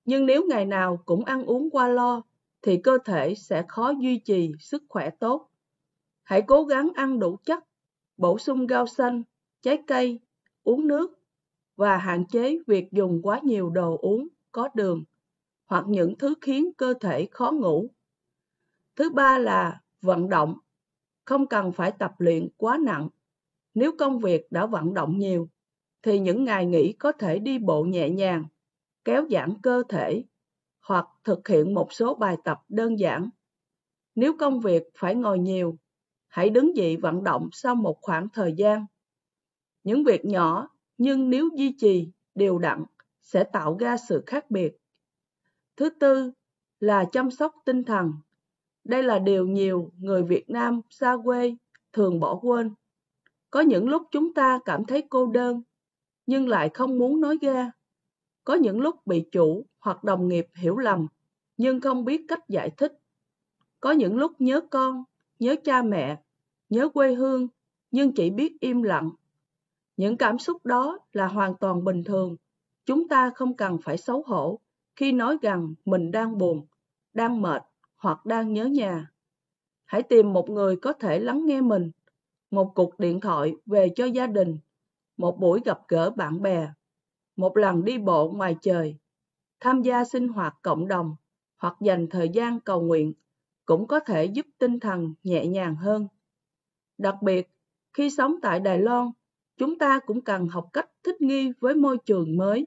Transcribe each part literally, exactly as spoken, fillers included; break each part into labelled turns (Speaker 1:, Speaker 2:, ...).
Speaker 1: Nhưng nếu ngày nào cũng ăn uống qua lo, thì cơ thể sẽ khó duy trì sức khỏe tốt. Hãy cố gắng ăn đủ chất, bổ sung rau xanh, trái cây, uống nước và hạn chế việc dùng quá nhiều đồ uống có đường hoặc những thứ khiến cơ thể khó ngủ. Thứ ba là vận động. Không cần phải tập luyện quá nặng. Nếu công việc đã vận động nhiều, thì những ngày nghỉ có thể đi bộ nhẹ nhàng, kéo giãn cơ thể hoặc thực hiện một số bài tập đơn giản. Nếu công việc phải ngồi nhiều, hãy đứng dậy vận động sau một khoảng thời gian. Những việc nhỏ nhưng nếu duy trì đều đặn sẽ tạo ra sự khác biệt. Thứ tư là chăm sóc tinh thần. Đây là điều nhiều người Việt Nam xa quê thường bỏ quên. Có những lúc chúng ta cảm thấy cô đơn, nhưng lại không muốn nói ra. Có những lúc bị chủ hoặc đồng nghiệp hiểu lầm, nhưng không biết cách giải thích. Có những lúc nhớ con, nhớ cha mẹ, nhớ quê hương, nhưng chỉ biết im lặng. Những cảm xúc đó là hoàn toàn bình thường. Chúng ta không cần phải xấu hổ khi nói rằng mình đang buồn, đang mệt hoặc đang nhớ nhà. Hãy tìm một người có thể lắng nghe mình, một cuộc điện thoại về cho gia đình, một buổi gặp gỡ bạn bè, một lần đi bộ ngoài trời, tham gia sinh hoạt cộng đồng hoặc dành thời gian cầu nguyện cũng có thể giúp tinh thần nhẹ nhàng hơn. Đặc biệt, khi sống tại Đài Loan, chúng ta cũng cần học cách thích nghi với môi trường mới.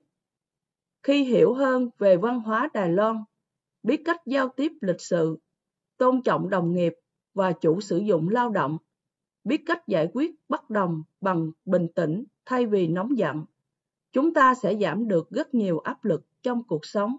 Speaker 1: Khi hiểu hơn về văn hóa Đài Loan, biết cách giao tiếp lịch sự, tôn trọng đồng nghiệp và chủ sử dụng lao động, biết cách giải quyết bất đồng bằng bình tĩnh thay vì nóng giận, chúng ta sẽ giảm được rất nhiều áp lực trong cuộc sống.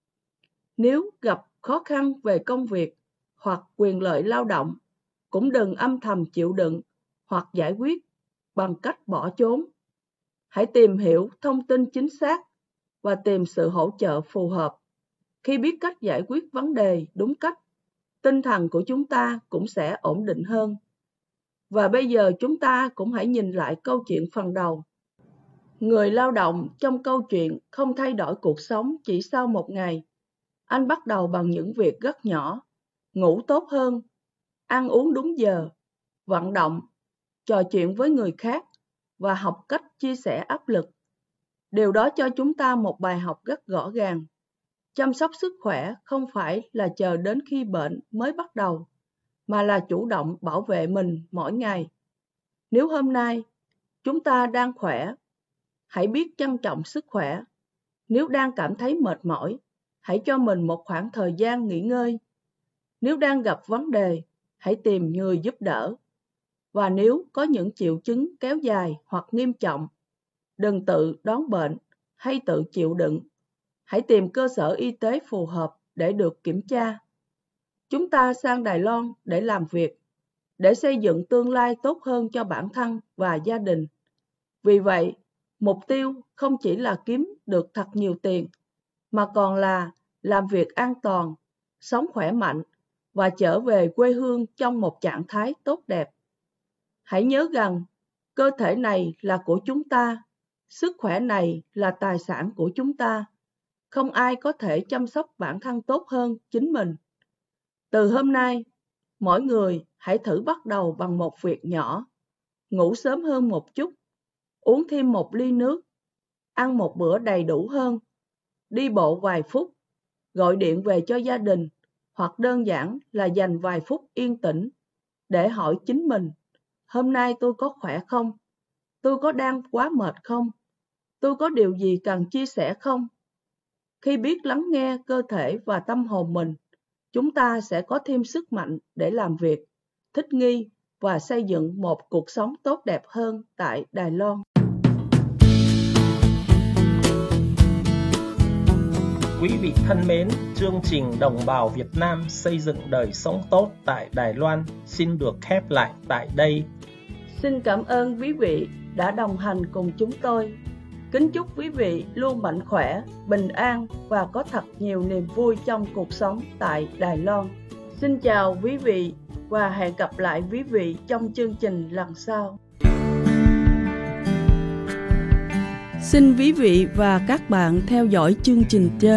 Speaker 1: Nếu gặp khó khăn về công việc hoặc quyền lợi lao động, cũng đừng âm thầm chịu đựng hoặc giải quyết bằng cách bỏ trốn. Hãy tìm hiểu thông tin chính xác và tìm sự hỗ trợ phù hợp. Khi biết cách giải quyết vấn đề đúng cách, tinh thần của chúng ta cũng sẽ ổn định hơn. Và bây giờ chúng ta cũng hãy nhìn lại câu chuyện phần đầu. Người lao động trong câu chuyện không thay đổi cuộc sống chỉ sau một ngày. Anh bắt đầu bằng những việc rất nhỏ: ngủ tốt hơn, ăn uống đúng giờ, vận động, trò chuyện với người khác và học cách chia sẻ áp lực. Điều đó cho chúng ta một bài học rất rõ ràng. Chăm sóc sức khỏe không phải là chờ đến khi bệnh mới bắt đầu, mà là chủ động bảo vệ mình mỗi ngày. Nếu hôm nay chúng ta đang khỏe, hãy biết trân trọng sức khỏe. Nếu đang cảm thấy mệt mỏi, hãy cho mình một khoảng thời gian nghỉ ngơi. Nếu đang gặp vấn đề, hãy tìm người giúp đỡ. Và nếu có những triệu chứng kéo dài hoặc nghiêm trọng, đừng tự đón bệnh hay tự chịu đựng. Hãy tìm cơ sở y tế phù hợp để được kiểm tra. Chúng ta sang Đài Loan để làm việc, để xây dựng tương lai tốt hơn cho bản thân và gia đình. Vì vậy, mục tiêu không chỉ là kiếm được thật nhiều tiền, mà còn là làm việc an toàn, sống khỏe mạnh và trở về quê hương trong một trạng thái tốt đẹp. Hãy nhớ rằng, cơ thể này là của chúng ta, sức khỏe này là tài sản của chúng ta. Không ai có thể chăm sóc bản thân tốt hơn chính mình. Từ hôm nay, mỗi người hãy thử bắt đầu bằng một việc nhỏ: ngủ sớm hơn một chút, uống thêm một ly nước, ăn một bữa đầy đủ hơn, đi bộ vài phút, gọi điện về cho gia đình, hoặc đơn giản là dành vài phút yên tĩnh để hỏi chính mình: hôm nay tôi có khỏe không? Tôi có đang quá mệt không? Tôi có điều gì cần chia sẻ không? Khi biết lắng nghe cơ thể và tâm hồn mình, chúng ta sẽ có thêm sức mạnh để làm việc, thích nghi và xây dựng một cuộc sống tốt đẹp hơn tại Đài Loan.
Speaker 2: Quý vị thân mến, chương trình Đồng bào Việt Nam xây dựng đời sống tốt tại Đài Loan xin được khép lại tại đây.
Speaker 1: Xin cảm ơn quý vị đã đồng hành cùng chúng tôi. Kính chúc quý vị luôn mạnh khỏe, bình an và có thật nhiều niềm vui trong cuộc sống tại Đài Loan. Xin chào quý vị và hẹn gặp lại quý vị trong chương trình lần sau. Xin quý vị và các bạn theo dõi chương trình trên